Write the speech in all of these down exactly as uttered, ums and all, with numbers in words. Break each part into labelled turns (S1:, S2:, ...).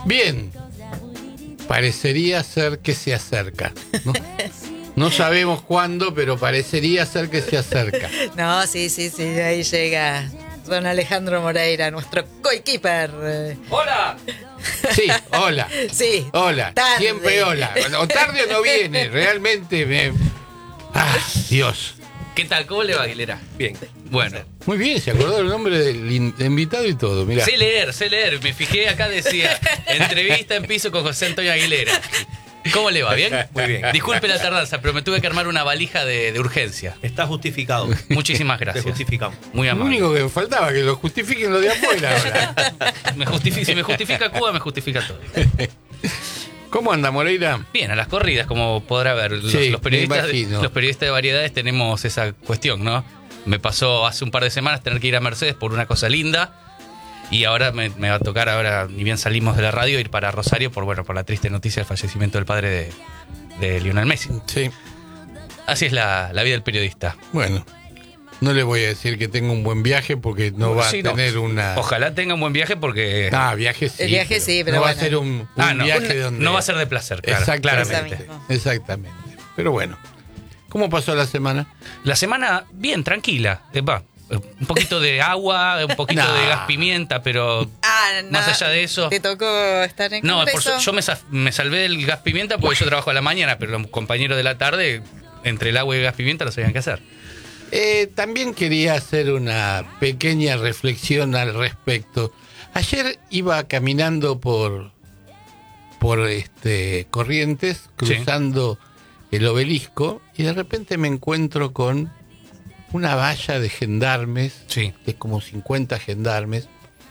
S1: Bien, parecería ser que se acerca, ¿no? No sabemos cuándo, pero parecería ser que se acerca.
S2: No, sí, sí, sí, ahí llega don Alejandro Moreira, nuestro coequiper.
S3: ¡Hola!
S1: Sí, hola.
S2: Sí.
S1: Hola,
S2: tarde.
S1: siempre hola. O tarde o no viene, realmente me... Ah, Dios.
S3: ¿Qué tal? ¿Cómo le va, Aguilera?
S4: Bien.
S3: Bueno.
S1: Muy bien, se acordó el nombre del in- invitado y todo, mirá.
S3: Sé leer, sé leer. Me fijé acá, decía, entrevista en piso con José Antonio Aguilera. ¿Cómo le va? ¿Bien?
S4: Muy bien.
S3: Disculpe la tardanza, pero me tuve que armar una valija de, de urgencia.
S4: Está justificado.
S3: Muchísimas
S4: Te
S3: gracias.
S4: justificamos.
S3: Muy
S1: Lo
S3: amable.
S1: único que me faltaba, que lo justifiquen lo de afuera ahora.
S3: Me justifica, si me justifica Cuba, me justifica todo.
S1: ¿Cómo anda, Moreira?
S3: Bien, a las corridas, como podrá ver, los,
S1: Sí,
S3: los periodistas,
S1: me imagino.
S3: los periodistas de variedades tenemos esa cuestión, ¿no? Me pasó hace un par de semanas tener que ir a Mercedes por una cosa linda y ahora me, me va a tocar, ahora ni bien salimos de la radio, ir para Rosario por, bueno, por la triste noticia del fallecimiento del padre de, de Lionel Messi.
S1: Sí,
S3: Así es la, la vida del periodista.
S1: bueno. No le voy a decir que tenga un buen viaje porque no va
S3: Sí,
S1: a
S3: no.
S1: tener una...
S3: Ojalá tenga un buen viaje porque
S1: Ah, viaje sí.
S2: El viaje sí, pero
S1: no va
S2: bueno.
S1: a ser un, un
S3: Ah, no.
S1: viaje donde...
S3: no va a ser de placer, claro,
S1: Exactamente.
S3: claramente.
S2: Eso mismo.
S1: Exactamente. Pero bueno. ¿Cómo pasó la semana?
S3: La semana, bien, tranquila. Eh, va, eh, un poquito de agua, un poquito
S1: Nah.
S3: de gas pimienta, pero
S2: Ah,
S3: más
S2: no,
S3: allá de eso...
S2: ¿te tocó estar en
S3: No, por
S2: Congreso?
S3: su- yo me, sa- me salvé del gas pimienta porque yo trabajo a la mañana, pero los compañeros de la tarde, entre el agua y el gas pimienta, no sabían qué hacer.
S1: Eh, también quería hacer una pequeña reflexión al respecto. Ayer iba caminando por, por este, Corrientes, cruzando el Obelisco, y de repente me encuentro con una valla de gendarmes,
S3: Sí.
S1: de como cincuenta gendarmes,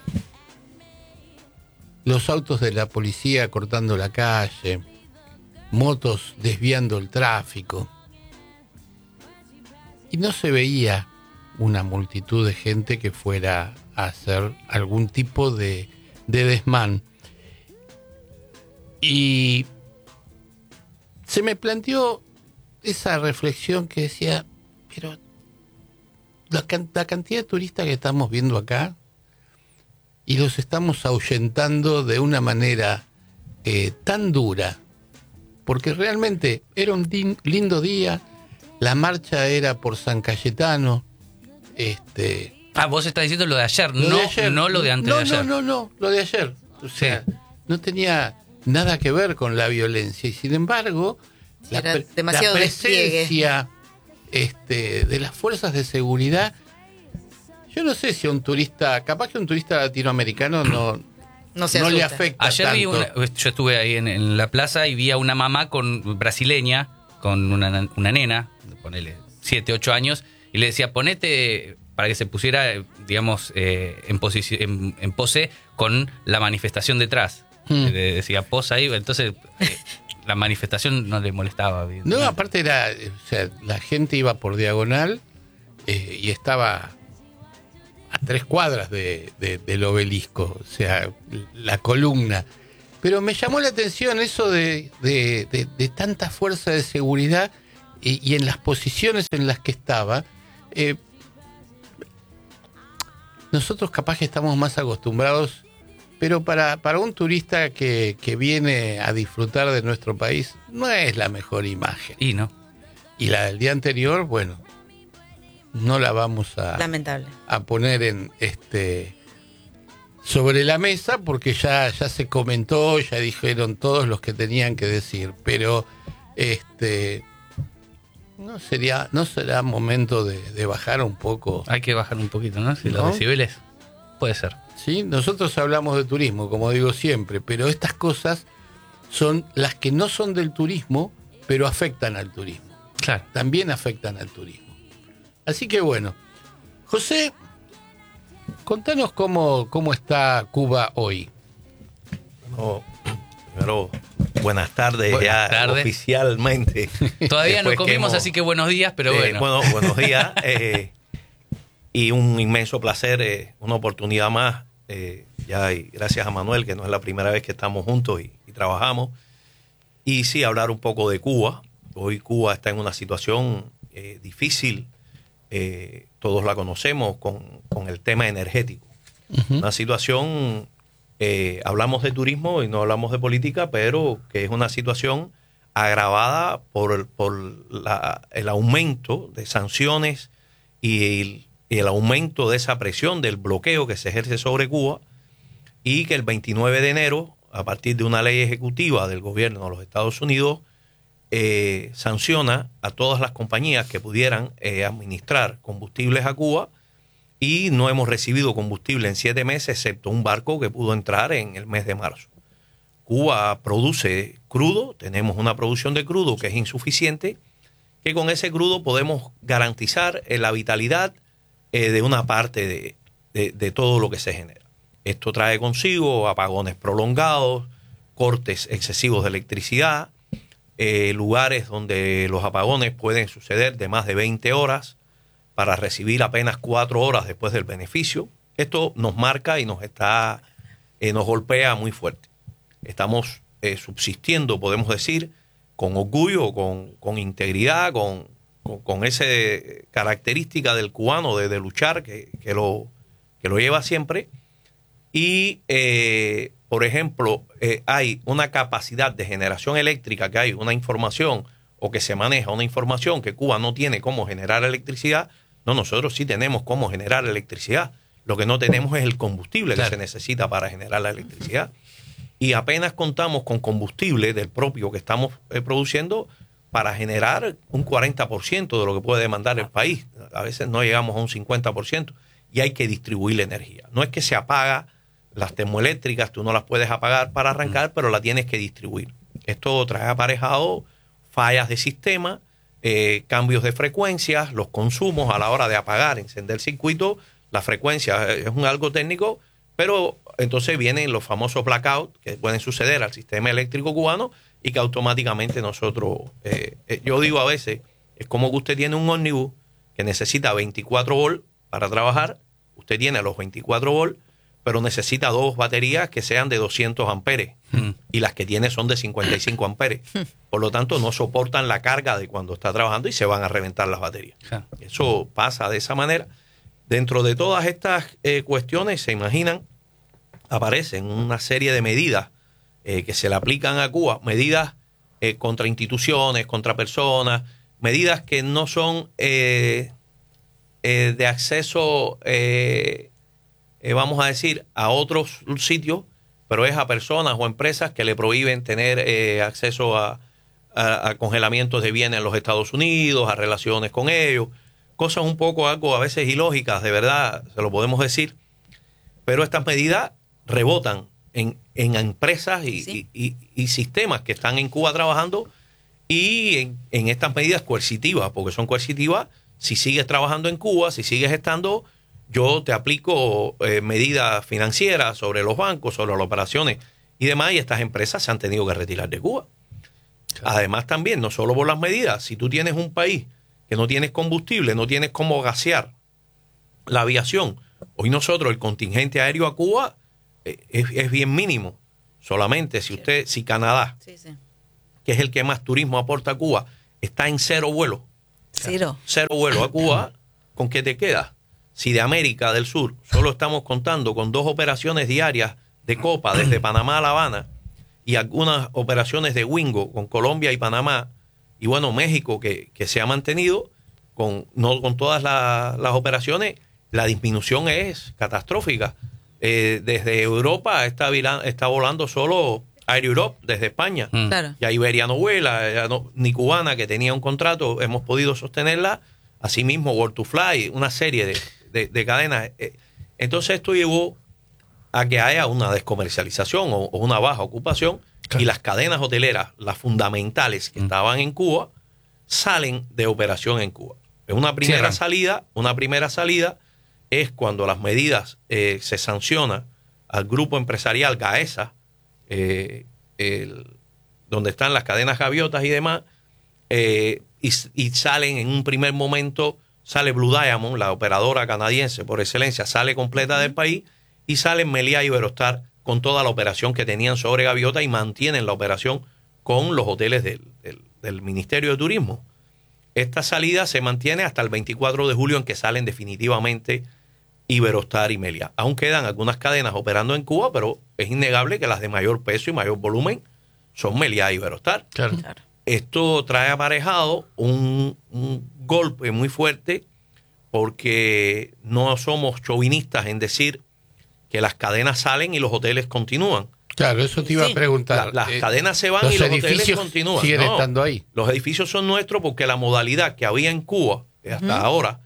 S1: los autos de la policía cortando la calle, motos desviando el tráfico. Y no se veía una multitud de gente que fuera a hacer algún tipo de, de desmán. Y se me planteó esa reflexión que decía, pero la, can- la cantidad de turistas que estamos viendo acá y los estamos ahuyentando de una manera eh, tan dura, porque realmente era un din- lindo día. La marcha era por San Cayetano. Este,
S3: Ah, vos estás diciendo lo de ayer,
S1: lo
S3: no,
S1: de ayer.
S3: no lo de antes
S1: no,
S3: de ayer.
S1: No, no, no, lo de ayer. O sea,
S3: Sí.
S1: no tenía nada que ver con la violencia. Y sin embargo,
S2: Sí,
S1: la,
S2: era
S1: pre-
S2: demasiado
S1: la
S2: despliegue.
S1: presencia este, de las fuerzas de seguridad. Yo no sé si a un turista, capaz que a un turista latinoamericano no,
S2: No se
S1: no le
S2: asusta.
S1: afecta
S3: Ayer vi
S1: tanto.
S3: una, yo estuve ahí en, en la plaza y vi a una mamá con brasileña, con una, una nena, ponele siete, ocho años, y le decía, ponete para que se pusiera, eh, digamos, eh, en, posici- en, en pose con la manifestación detrás.
S1: Hmm.
S3: Le decía, posa ahí, entonces eh, la manifestación no le molestaba.
S1: No, aparte era, eh, o sea, la gente iba por diagonal eh, y estaba a tres cuadras de, de- del obelisco, o sea, la columna. Pero me llamó la atención eso de, de- de- de tanta fuerza de seguridad y, y en las posiciones en las que estaba. eh, nosotros capaz que estamos más acostumbrados, pero para, para un turista que, que viene a disfrutar de nuestro país, no es la mejor imagen.
S3: Y no.
S1: Y la del día anterior, bueno, no la vamos a,
S2: Lamentable.
S1: a poner en este sobre la mesa porque ya, ya se comentó, ya dijeron todos los que tenían que decir, pero este no sería, no será momento de, de bajar un poco.
S3: Hay que bajar un poquito, ¿no? Si
S1: ¿No?
S3: los decibeles. Puede ser.
S1: ¿Sí? Nosotros hablamos de turismo, como digo siempre, pero estas cosas son las que no son del turismo, pero afectan al turismo.
S3: Claro.
S1: También afectan al turismo. Así que bueno, José, contanos cómo, cómo está Cuba hoy.
S4: Oh, primero, buenas tardes,
S3: Buenas
S4: ya
S3: tardes.
S4: oficialmente.
S3: Todavía no
S4: Después que
S3: comimos,
S4: hemos-
S3: así que buenos días, pero
S4: Eh,
S3: bueno.
S4: bueno, buenos días. eh, y un inmenso placer, eh, una oportunidad más. eh, ya y gracias a Manuel, que no es la primera vez que estamos juntos y, y trabajamos. Y sí, hablar un poco de Cuba. Hoy Cuba está en una situación eh, difícil. eh, todos la conocemos con, con el tema energético.
S1: Uh-huh.
S4: Una situación eh, hablamos de turismo y no hablamos de política, pero que es una situación agravada por, por la, el aumento de sanciones y el, y el aumento de esa presión del bloqueo que se ejerce sobre Cuba, y que el veintinueve de enero, a partir de una ley ejecutiva del gobierno de los Estados Unidos, eh, sanciona a todas las compañías que pudieran eh, administrar combustibles a Cuba, y no hemos recibido combustible en siete meses, excepto un barco que pudo entrar en el mes de marzo. Cuba produce crudo, tenemos una producción de crudo que es insuficiente, que con ese crudo podemos garantizar eh, la vitalidad eh, de una parte de, de, de todo lo que se genera. Esto trae consigo apagones prolongados, cortes excesivos de electricidad, eh, lugares donde los apagones pueden suceder de más de veinte horas para recibir apenas cuatro horas después del beneficio. Esto nos marca y nos está eh, nos golpea muy fuerte. Estamos eh, subsistiendo, podemos decir, con orgullo, con, con integridad, con, con, con esa característica del cubano de, de luchar que, que, lo, que lo lleva siempre. Y, eh, por ejemplo, eh, hay una capacidad de generación eléctrica, que hay una información o que se maneja una información que Cuba no tiene cómo generar electricidad. No, nosotros sí tenemos cómo generar electricidad. Lo que no tenemos es el combustible claro. que se necesita para generar la electricidad. Y apenas contamos con combustible del propio que estamos eh, produciendo para generar un cuarenta por ciento de lo que puede demandar el país. A veces no llegamos a un cincuenta por ciento y hay que distribuir la energía. No es que se apaga las termoeléctricas, tú no las puedes apagar para arrancar, pero la tienes que distribuir. Esto trae aparejado fallas de sistema, eh, cambios de frecuencias, los consumos a la hora de apagar, encender el circuito, la frecuencia es un algo técnico, pero entonces vienen los famosos blackouts que pueden suceder al sistema eléctrico cubano y que automáticamente nosotros, eh, eh, yo digo a veces, es como que usted tiene un ómnibus que necesita veinticuatro volts para trabajar, usted tiene los veinticuatro volts, pero necesita dos baterías que sean de doscientos amperes mm. y las que tiene son de cincuenta y cinco amperes. Por lo tanto, no soportan la carga de cuando está trabajando y se van a reventar las baterías. Ja. Eso pasa de esa manera. Dentro de todas estas eh, cuestiones, se imaginan, aparecen una serie de medidas eh, que se le aplican a Cuba, medidas eh, contra instituciones, contra personas, medidas que no son eh, eh, de acceso... Eh, Eh, vamos a decir, a otros sitios, pero es a personas o empresas que le prohíben tener eh, acceso a, a, a congelamientos de bienes en los Estados Unidos, a relaciones con ellos, cosas un poco algo a veces ilógicas, de verdad, se lo podemos decir, pero estas medidas rebotan en, en empresas y, ¿sí? y, y, y sistemas que están en Cuba trabajando, y en, en estas medidas coercitivas, porque son coercitivas, si sigues trabajando en Cuba, si sigues estando... yo te aplico eh, medidas financieras sobre los bancos, sobre las operaciones y demás, y estas empresas se han tenido que retirar de Cuba. Claro. Además también, no solo por las medidas, si tú tienes un país que no tienes combustible, no tienes cómo gasear la aviación, hoy nosotros el contingente aéreo a Cuba eh, es, es bien mínimo. Solamente si usted, si Canadá, sí, sí. que es el que más turismo aporta a Cuba, está en cero vuelo.
S2: Cero.
S4: Cero vuelo a Cuba, ¿con qué te quedas? Si de América del Sur solo estamos contando con dos operaciones diarias de Copa desde Panamá a La Habana y algunas operaciones de Wingo con Colombia y Panamá, y bueno, México que, que se ha mantenido, con no con todas la, las operaciones, la disminución es catastrófica. Eh, desde Europa está, está volando solo Air Europe desde España. Mm. Claro. Ya Iberia no vuela, ya no, ni Cubana, que tenía un contrato, hemos podido sostenerla. Asimismo, World to Fly, una serie de... De, de cadenas. Entonces esto llevó a que haya una descomercialización o, o una baja ocupación, claro. y las cadenas hoteleras, las fundamentales que mm. estaban en Cuba, salen de operación en Cuba. Una primera sí, salida, una primera salida es cuando las medidas eh, se sancionan al grupo empresarial Gaesa, eh, el, donde están las cadenas gaviotas y demás, eh, y, y salen en un primer momento. Sale Blue Diamond, la operadora canadiense por excelencia, sale completa del país, y salen Meliá y Iberostar con toda la operación que tenían sobre Gaviota, y mantienen la operación con los hoteles del, del, del Ministerio de Turismo. Esta salida se mantiene hasta el veinticuatro de julio, en que salen definitivamente Iberostar y Meliá. Aún quedan algunas cadenas operando en Cuba, pero es innegable que las de mayor peso y mayor volumen son Meliá y Iberostar.
S1: Claro.
S2: Claro.
S4: Esto trae aparejado un, un golpe muy fuerte porque no somos chauvinistas en decir que las cadenas salen y los hoteles continúan.
S1: Claro, eso te iba
S2: Sí.
S1: a preguntar.
S4: La- las
S1: Eh,
S4: cadenas se van
S1: los
S4: y los hoteles
S1: edificios
S4: continúan.
S1: siguen
S4: No,
S1: estando ahí.
S4: Los edificios son nuestros porque la modalidad que había en Cuba eh, hasta
S2: Ujú.
S4: ahora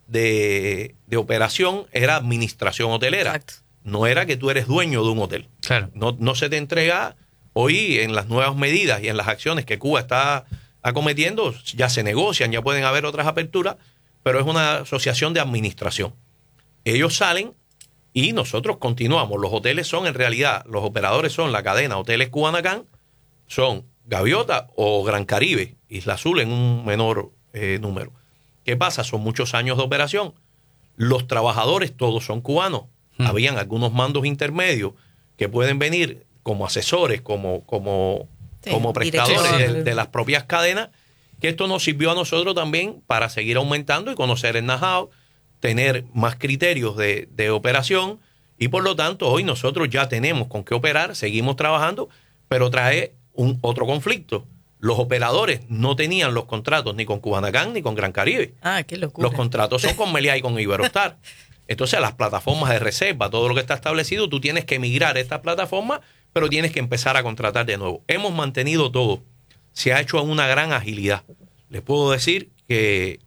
S4: de, de operación era administración hotelera.
S2: Exacto.
S4: No era que tú eres dueño de un hotel.
S3: Claro.
S4: No, no se te entrega hoy en las nuevas medidas y en las acciones que Cuba está acometiendo, ya se negocian, ya pueden haber otras aperturas, pero es una asociación de administración. Ellos salen y nosotros continuamos. Los hoteles son en realidad, los operadores son la cadena Hoteles Cubanacán, son Gaviota o Gran Caribe, Isla Azul en un menor eh, número. ¿Qué pasa? Son muchos años de operación. Los trabajadores todos son cubanos.
S3: Hmm.
S4: Habían algunos mandos intermedios que pueden venir como asesores, como, como,
S2: Sí,
S4: como prestadores
S2: director.
S4: de, de las propias cadenas, que esto nos sirvió a nosotros también para seguir aumentando y conocer el know-how, tener más criterios de, de operación y por lo tanto hoy nosotros ya tenemos con qué operar, seguimos trabajando, pero trae un otro conflicto. Los operadores no tenían los contratos ni con Cubanacán ni con Gran Caribe.
S2: Ah, qué locura.
S4: Los contratos son con Meliá y con Iberostar. Entonces, las plataformas de reserva, todo lo que está establecido, tú tienes que migrar a estas plataformas, pero tienes que empezar a contratar de nuevo. Hemos mantenido todo. Se ha hecho a una gran agilidad. Les puedo decir que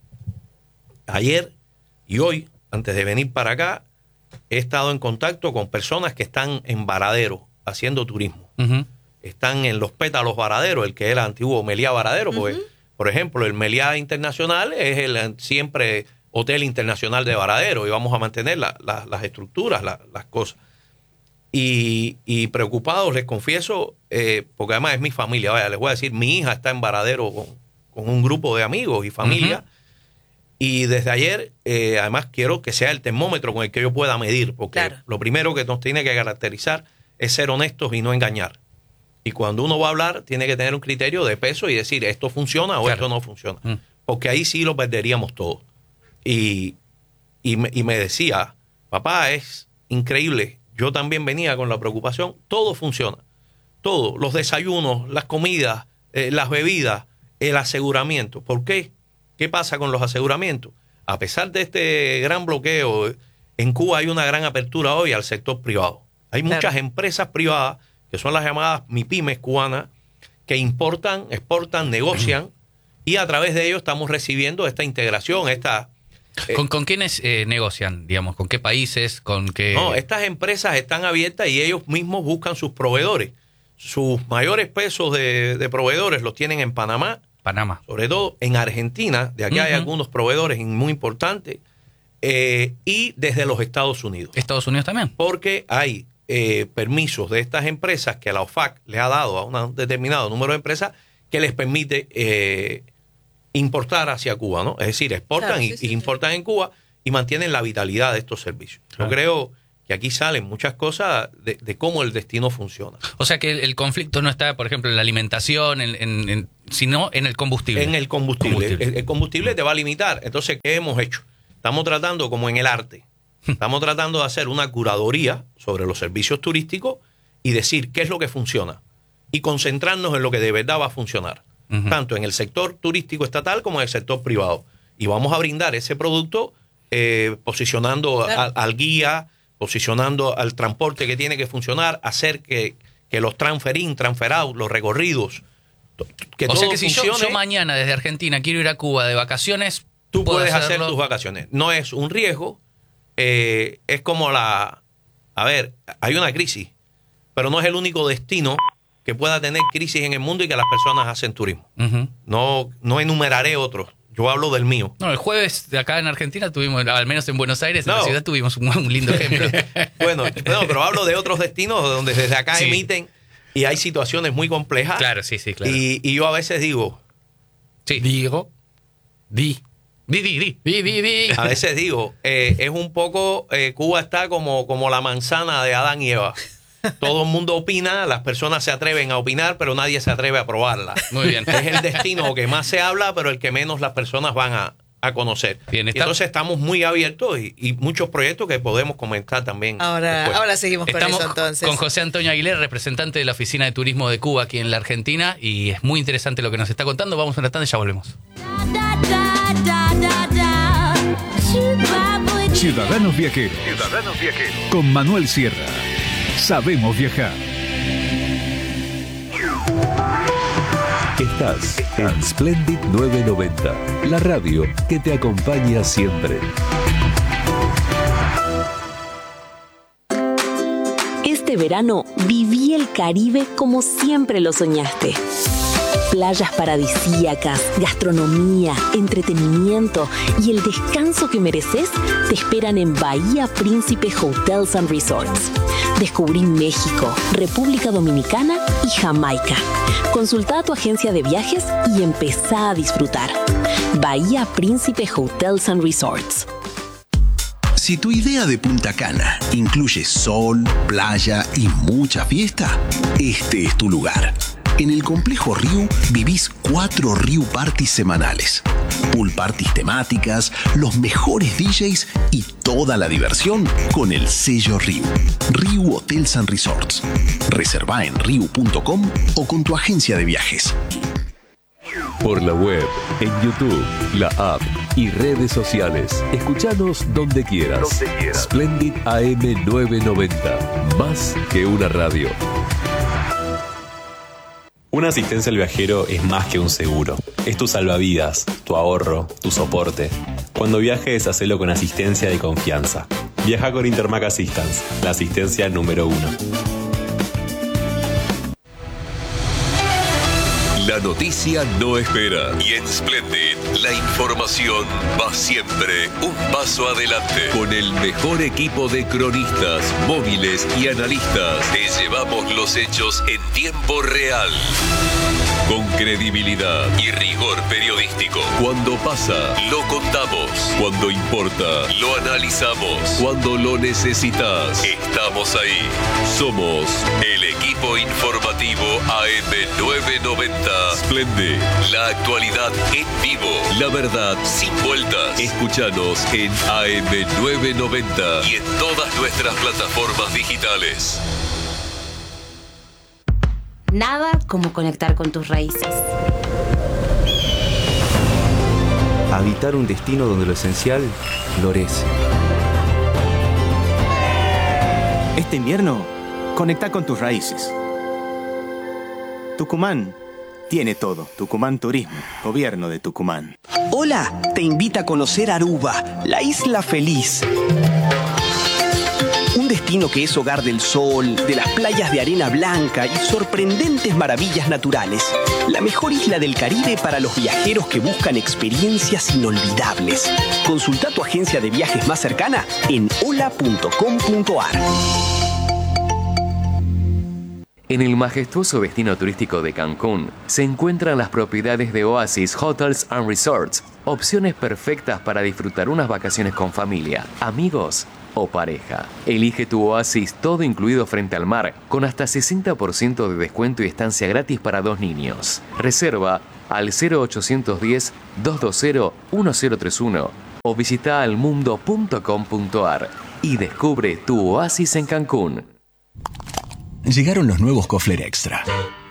S4: ayer y hoy, antes de venir para acá, he estado en contacto con personas que están en Varadero haciendo turismo.
S3: Ujú.
S4: Están en los Pétalos Varadero, el que era antiguo Meliá Varadero, porque, por ejemplo, el Meliá Internacional es el siempre Hotel Internacional de Varadero y vamos a mantener la, la, las estructuras, la, las cosas. Y, y preocupados, les confieso, eh, porque además es mi familia, vaya, les voy a decir, mi hija está en Varadero con, con un grupo de amigos y familia.
S3: Ujú.
S4: Y desde ayer, eh, además, quiero que sea el termómetro con el que yo pueda medir, porque
S2: Claro.
S4: lo primero que nos tiene que caracterizar es ser honestos y no engañar. Y cuando uno va a hablar, tiene que tener un criterio de peso y decir esto funciona o
S3: Claro.
S4: esto no funciona.
S3: Mm.
S4: Porque ahí sí lo perderíamos todo. Y, y, me, y me decía, papá, es increíble. Yo también venía con la preocupación. Todo funciona. Todo. Los desayunos, las comidas, eh, las bebidas, el aseguramiento. ¿Por qué? ¿Qué pasa con los aseguramientos? A pesar de este gran bloqueo, en Cuba hay una gran apertura hoy al sector privado. Hay
S2: Claro.
S4: muchas empresas privadas, que son las llamadas MIPYMES cubanas, que importan, exportan, negocian, y a través de ellos estamos recibiendo esta integración, esta... eh,
S3: ¿Con, ¿Con quiénes eh, negocian, digamos? ¿Con qué países? ¿Con qué...?
S4: No, estas empresas están abiertas y ellos mismos buscan sus proveedores. Sus mayores pesos de, de proveedores los tienen en Panamá,
S3: Panamá.
S4: sobre todo en Argentina, de aquí hay
S3: Ujú.
S4: algunos proveedores muy importantes, eh, y desde los Estados Unidos.
S3: ¿Estados Unidos también?
S4: Porque hay eh, permisos de estas empresas que la O F A C le ha dado a un determinado número de empresas que les permite eh, importar hacia Cuba, ¿no? Es decir, exportan
S2: Claro,
S4: y,
S2: sí, sí,
S4: y importan en Cuba y mantienen la vitalidad de estos servicios.
S3: Claro.
S4: Yo creo que aquí salen muchas cosas de, de cómo el destino funciona.
S3: O sea que el, el conflicto no está, por ejemplo, en la alimentación, en, en- en- sino en el combustible.
S4: En el combustible.
S3: Combustible.
S4: El, el combustible te va a limitar. Entonces, ¿qué hemos hecho? Estamos tratando, como en el arte, estamos tratando de hacer una curaduría sobre los servicios turísticos y decir qué es lo que funciona y concentrarnos en lo que de verdad va a funcionar,
S3: Ujú.
S4: tanto en el sector turístico estatal como en el sector privado. Y vamos a brindar ese producto eh, posicionando
S2: Claro.
S4: a- al guía, posicionando al transporte que tiene que funcionar, hacer que, que los transfer in, transfer out, los recorridos, to- que
S3: o
S4: todo
S3: sea que si yo,
S4: funcione.
S3: yo mañana desde Argentina quiero ir a Cuba de vacaciones,
S4: Tú
S3: puedo
S4: puedes hacer
S3: hacerlo.
S4: tus vacaciones. No es un riesgo. eh, es como la... A ver, hay una crisis, pero no es el único destino que pueda tener crisis en el mundo y que las personas hacen turismo.
S3: Ujú.
S4: No, no enumeraré otros. Yo hablo del mío.
S3: No, el jueves de acá en Argentina tuvimos, al menos en Buenos Aires, en
S4: No.
S3: la ciudad tuvimos un, un lindo ejemplo.
S4: Bueno, no, pero hablo de otros destinos donde desde acá
S3: Sí.
S4: emiten y hay situaciones muy complejas.
S3: Claro, sí, sí, claro.
S4: Y, y yo a veces digo,
S3: Sí.
S1: Digo, di,
S3: Di, di, di.
S1: di, di, di.
S4: a veces digo, eh, es un poco, eh, Cuba está como, como la manzana de Adán y Eva. Todo el mundo opina, las personas se atreven a opinar, pero nadie se atreve a probarla.
S3: Muy bien.
S4: Es el destino que más se habla, pero el que menos las personas van a, a conocer.
S3: Bien, está...
S4: Entonces estamos muy abiertos y, y muchos proyectos que podemos comentar también.
S2: Ahora,
S4: después.
S2: ahora seguimos con
S3: Estamos
S2: eso entonces.
S3: con José Antonio Aguilera, representante de la Oficina de Turismo de Cuba aquí en la Argentina, y es muy interesante lo que nos está contando. Vamos a una tanda y ya volvemos.
S5: Ciudadanos Viajeros. Ciudadanos Viajeros. Con Manuel Sierra. Sabemos viajar.
S6: Estás en Splendid novecientos noventa, la radio que te acompaña siempre.
S7: Este verano viví el Caribe como siempre lo soñaste. Playas paradisíacas, gastronomía, entretenimiento y el descanso que mereces te esperan en Bahía Príncipe Hotels and Resorts. Descubrí México, República Dominicana y Jamaica. Consulta a tu agencia de viajes y empezá a disfrutar. Bahía Príncipe Hotels and Resorts.
S8: Si tu idea de Punta Cana incluye sol, playa y mucha fiesta, este es tu lugar. En el Complejo Riu vivís cuatro Riu Parties semanales. Pool parties temáticas, los mejores D Js y toda la diversión con el sello Riu. Riu Hotels and Resorts. Reserva en riu punto com o con tu agencia de viajes.
S6: Por la web, en YouTube, la app y redes sociales. Escuchanos donde quieras. Donde quieras. Splendid A M novecientos noventa. Más que una radio.
S9: Una asistencia al viajero es más que un seguro. Es tu salvavidas, tu ahorro, tu soporte. Cuando viajes, hacelo con asistencia de confianza. Viaja con Intermac Assistance, la asistencia número uno.
S6: La noticia no espera. Y en Splendid, la información va siempre un paso adelante. Con el mejor equipo de cronistas, móviles y analistas, te llevamos los hechos en tiempo real. Con credibilidad y rigor periodístico. Cuando pasa, lo contamos. Cuando importa, lo analizamos. Cuando lo necesitas, estamos ahí. Somos el equipo informativo A M novecientos noventa. Splendid, la actualidad en vivo. La verdad sin vueltas. Escúchanos en A M novecientos noventa y en todas nuestras plataformas digitales.
S10: Nada como conectar con tus raíces.
S11: Habitar un destino donde lo esencial florece.
S12: Este invierno, conecta con tus raíces. Tucumán tiene todo. Tucumán Turismo, Gobierno de Tucumán.
S13: Hola, te invita a conocer Aruba, la isla feliz. Un destino que es hogar del sol, de las playas de arena blanca y sorprendentes maravillas naturales. La mejor isla del Caribe para los viajeros que buscan experiencias inolvidables. Consulta tu agencia de viajes más cercana en hola punto com punto ar.
S14: En el majestuoso destino turístico de Cancún se encuentran las propiedades de Oasis Hotels and Resorts, opciones perfectas para disfrutar unas vacaciones con familia, amigos o pareja. Elige tu oasis todo incluido frente al mar, con hasta sesenta por ciento de descuento y estancia gratis para dos niños. Reserva al cero ochocientos diez, doscientos veinte, diez treinta y uno o visita almundo punto com punto ar y descubre tu oasis en Cancún.
S8: Llegaron los nuevos Kofler Extra.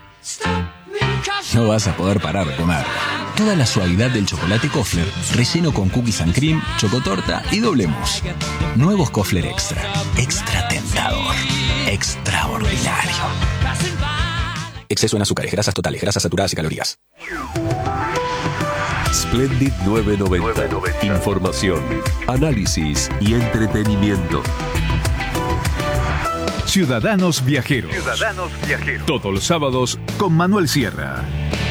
S8: No vas a poder parar de comer. Toda la suavidad del chocolate Kofler, relleno con cookies and cream, chocotorta y doble mousse. Nuevos Kofler Extra. Extra tentador. Extraordinario. Exceso en azúcares, grasas totales, grasas saturadas y calorías.
S6: Splendid novecientos noventa. Información, análisis y entretenimiento.
S5: Ciudadanos Viajeros.
S15: Ciudadanos Viajeros.
S5: Todos los sábados con Manuel Sierra.